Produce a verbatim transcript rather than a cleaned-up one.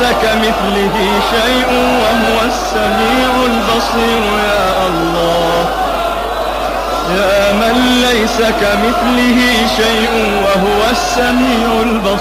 كمثله شيء وهو السميع البصير. يا الله، يا من ليس كمثله شيء وهو السميع البصير.